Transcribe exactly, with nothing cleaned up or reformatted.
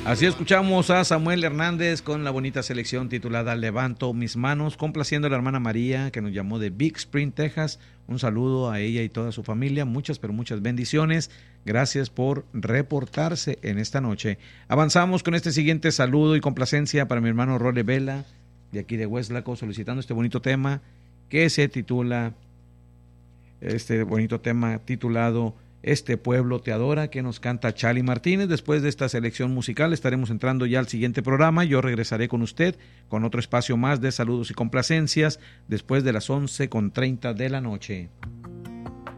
Así escuchamos a Samuel Hernández con la bonita selección titulada Levanto mis manos, complaciendo a la hermana María que nos llamó de Big Spring, Texas. Un saludo a ella y toda su familia, muchas pero muchas bendiciones. Gracias por reportarse en esta noche. Avanzamos con este siguiente saludo y complacencia para mi hermano Role Vela, de aquí de Hueslaco, solicitando este bonito tema que se titula, este bonito tema titulado Este pueblo te adora, que nos canta Chali Martínez. Después de esta selección musical estaremos entrando ya al siguiente programa. Yo regresaré con usted con otro espacio más de saludos y complacencias después de las once con treinta de la noche.